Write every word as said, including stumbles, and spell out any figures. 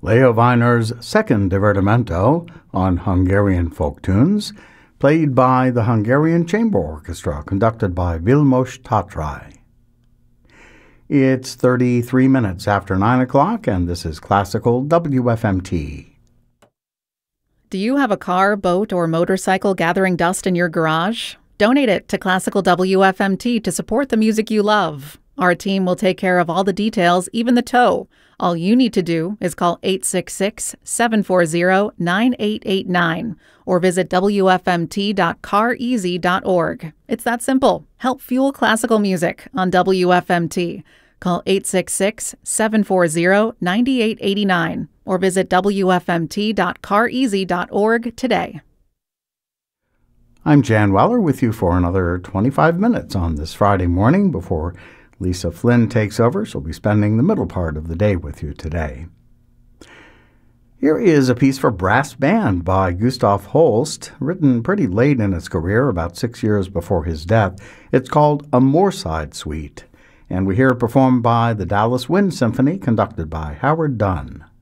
Leo Weiner's second divertimento on Hungarian folk tunes, played by the Hungarian Chamber Orchestra, conducted by Vilmos Tatrai. It's thirty-three minutes after nine o'clock, and this is Classical W F M T. Do you have a car, boat, or motorcycle gathering dust in your garage? Donate it to Classical W F M T to support the music you love. Our team will take care of all the details, even the tow. All you need to do is call eight six six, seven four zero, nine eight eight nine or visit W F M T dot car easy dot org. It's that simple. Help fuel classical music on W F M T. Call eight six six, seven four zero, nine eight eight nine or visit W F M T dot car easy dot org today. I'm Jan Weller with you for another twenty-five minutes on this Friday morning before Lisa Flynn takes over. She'll be spending the middle part of the day with you today. Here is a piece for brass band by Gustav Holst, written pretty late in his career, about six years before his death. It's called A Moorside Suite, and we hear it performed by the Dallas Wind Symphony, conducted by Howard Dunn.